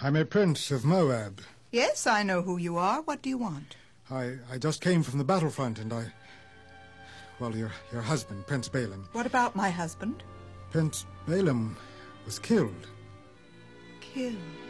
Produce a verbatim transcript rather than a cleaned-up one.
I'm a prince of Moab. Yes, I know who you are. What do you want? I, I just came from the battlefront and I... Well, your, your husband, Prince Balaam. What about my husband? Prince Balaam was killed. Killed?